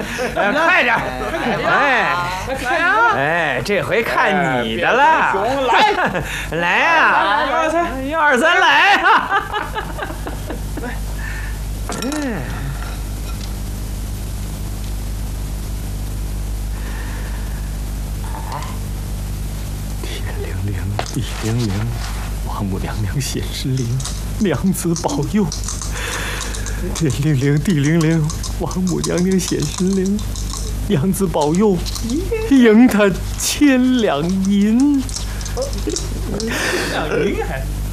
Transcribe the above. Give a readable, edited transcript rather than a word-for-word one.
快点！哎，这回看你的了。来呀！1、2、3，来呀！ 天灵灵，地灵灵，王母娘娘显神灵，娘子保佑。天灵灵，地灵灵，王母娘娘显神灵，娘子保佑，赢他1000两银。1000两银还。